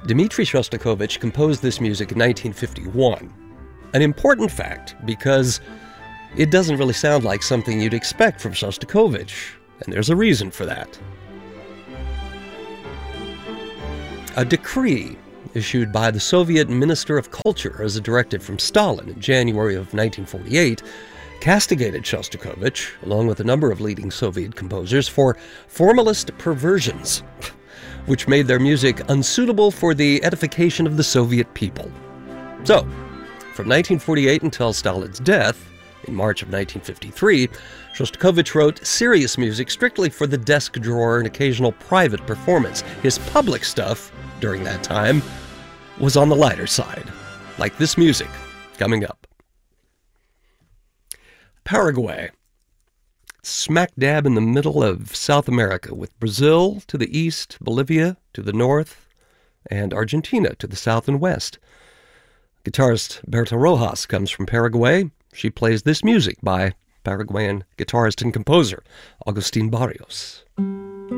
Dmitri Shostakovich composed this music in 1951. An important fact, because it doesn't really sound like something you'd expect from Shostakovich, and there's a reason for that. A decree issued by the Soviet Minister of Culture as a directive from Stalin in January of 1948 castigated Shostakovich, along with a number of leading Soviet composers, for formalist perversions, which made their music unsuitable for the edification of the Soviet people. So, from 1948 until Stalin's death, in March of 1953, Shostakovich wrote serious music strictly for the desk drawer and occasional private performance. His public stuff, during that time, was on the lighter side, like this music coming up. Paraguay, smack dab in the middle of South America, with Brazil to the east, Bolivia to the north, and Argentina to the south and west. Guitarist Berta Rojas comes from Paraguay. She plays this music by Paraguayan guitarist and composer Agustin Barrios.